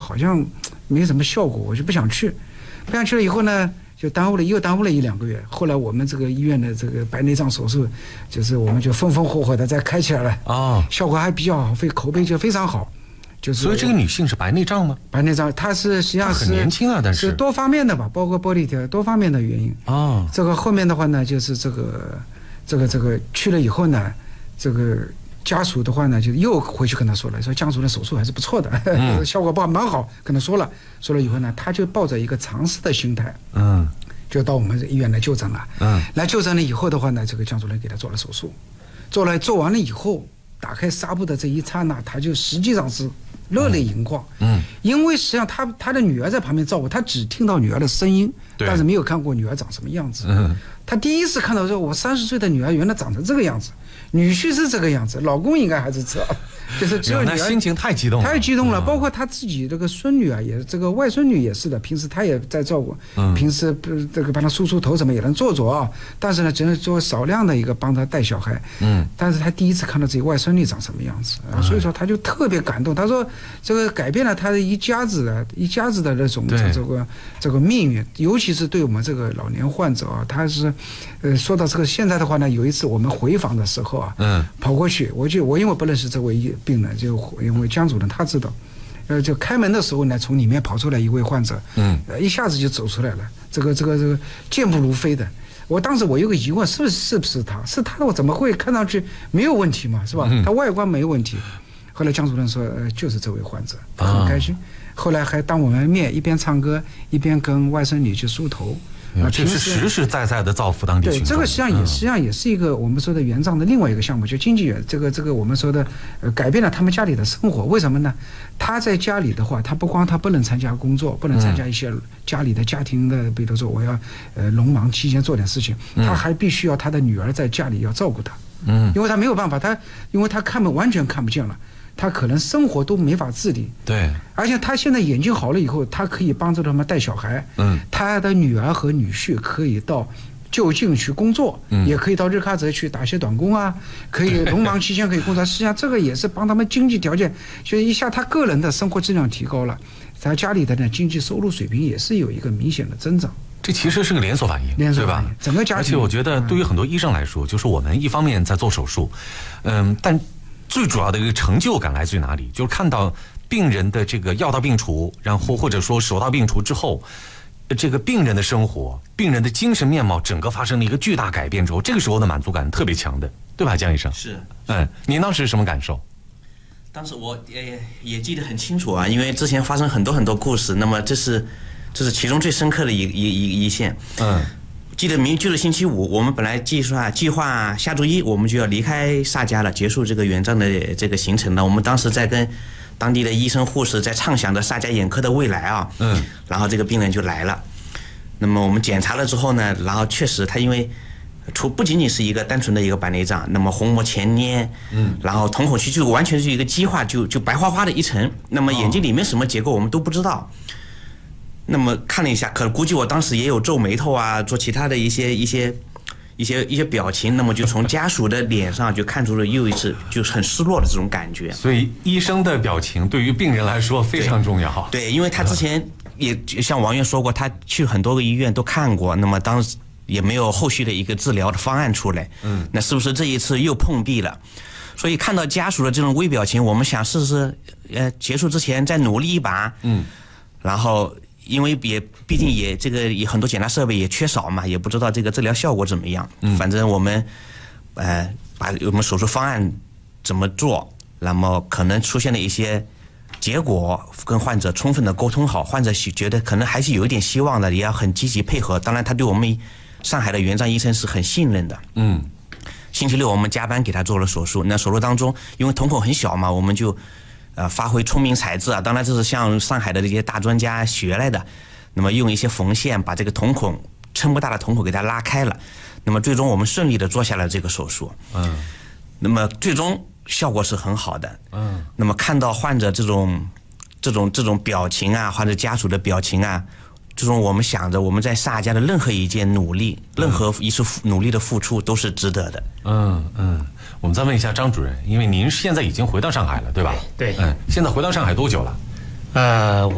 好像没什么效果，我就不想去。不想去了以后呢，就又耽误了1-2个月。后来我们这个医院的这个白内障手术，就是我们就风风火火的再开起来了啊，效果还比较好，口碑就非常好。就是所以这个女性是白内障吗？ 白内障，她是实际上是很年轻啊，但是多方面的吧，包括玻璃体多方面的原因啊。这个后面的话呢，就是这个去了以后呢，这个家属的话呢，就又回去跟他说了，说江主任手术还是不错的，效果蛮好，跟他说了以后呢，他就抱着一个尝试的心态，就到我们医院来就诊了，来就诊了以后的话呢，这个江主任给他做了手术，做完了以后，打开纱布的这一刹那，他就实际上是热泪盈眶，因为实际上他的女儿在旁边照顾，他只听到女儿的声音，但是没有看过女儿长什么样子，他第一次看到说，我30岁的女儿原来长成这个样子。女婿是这个样子，老公应该还是这，就是只有女儿。 那心情太激动了， 太激动了。包括他自己这个孙女啊，也这个外孙女也是的，平时他也在照顾，平时这个帮他梳头什么也能做啊。但是呢，只能做少量的一个帮他带小孩。但是他第一次看到自己外孙女长什么样子啊，所以说他就特别感动。他说这个改变了他的一家子的那种这个命运，尤其是对我们这个老年患者啊，他是说到这个现在的话呢，有一次我们回访的时候。跑过去，我因为不认识这位病人，就因为江主任他知道，就开门的时候呢，从里面跑出来一位患者，一下子就走出来了，这个健步如飞的。当时我有个疑问，是不是他？是他，我怎么会看上去没有问题嘛，是吧？他外观没有问题。后来江主任说，就是这位患者，他很开心。后来还当我们面一边唱歌一边跟外甥女去梳头。 这是实实在在的造福当地群众。 对，这个实际上也是一个我们说的援藏的另外一个项目，就经济援这个我们说的改变了他们家里的生活。为什么呢？他在家里的话，他不能参加工作，不能参加一些家里的家庭的，比如说我要农忙期间做点事情，他还必须要他的女儿在家里要照顾他，因为他没有办法，因为他完全看不见了。他可能生活都没法自理， 对， 而且他现在眼睛好了以后，他可以帮助他们带小孩，他的女儿和女婿可以到就近去工作，也可以到日喀则去打些短工啊，可以农忙期间可以工作，实际上这个也是帮他们经济条件，就一下他个人的生活质量提高了，他家里的呢经济收入水平也是有一个明显的增长。 这其实是个连锁反应，对吧？ 整个家庭。 而且我觉得对于很多医生来说，就是我们一方面在做手术，但最主要的一个成就感来自于哪里？就是看到病人的这个药到病除，然后或者说手到病除之后，这个病人的生活、病人的精神面貌整个发生了一个巨大改变之后，这个时候的满足感特别强的，对吧，江医生？ 是。 您当时什么感受？ 当时我也记得很清楚啊，因为之前发生很多故事，那么这是其中最深刻的一线。记得就是星期五，我们本来计划下周一我们就要离开萨迦了，结束这个援藏的这个行程了。我们当时在跟当地的医生护士在畅想着萨迦眼科的未来啊。然后这个病人就来了。那么我们检查了之后呢，然后确实他因为不仅仅是一个单纯的一个白内障，那么虹膜前粘，然后瞳孔区就完全是一个激化，就白花花的一层。那么眼睛里面什么结构我们都不知道。那么看了一下，可估计我当时也有皱眉头啊，做其他的一些表情，那么就从家属的脸上就看出了又一次就是很失落的这种感觉。 所以医生的表情对于病人来说非常重要。 对，因为他之前也像王院说过，他去很多个医院都看过，那么当时也没有后续的一个治疗的方案出来。那是不是这一次又碰壁了？所以看到家属的这种微表情，我们想试试结束之前再努力一把。然后。因为毕竟也很多检查设备也缺少嘛，也不知道这个治疗效果怎么样。反正我们把我们手术方案怎么做，那么可能出现的一些结果跟患者充分的沟通好，患者觉得可能还是有一点希望的，也要很积极配合。当然他对我们上海的援藏医生是很信任的。星期六我们加班给他做了手术，那手术当中因为瞳孔很小嘛，我们就发挥聪明才智啊，当然这是向上海的这些大专家学来的。那么用一些缝线把这个瞳孔撑不大的瞳孔给它拉开了，那么最终我们顺利的做下了这个手术。那么最终效果是很好的。那么看到患者这种表情啊，患者家属的表情啊，这种我们想着我们在萨迦的任何一件努力，任何一次努力的付出都是值得的。 我们再问一下张主任，因为您现在已经回到上海了，对吧？ 对。 现在回到上海多久了？